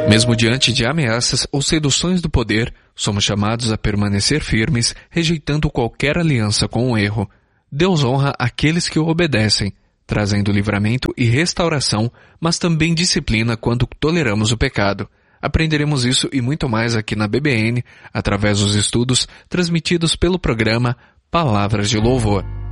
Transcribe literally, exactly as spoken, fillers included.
Mesmo diante de ameaças ou seduções do poder, somos chamados a permanecer firmes, rejeitando qualquer aliança com o erro. Deus honra aqueles que o obedecem, trazendo livramento e restauração, mas também disciplina quando toleramos o pecado. Aprenderemos isso e muito mais aqui na B B N, através dos estudos transmitidos pelo programa Palavras de Louvor.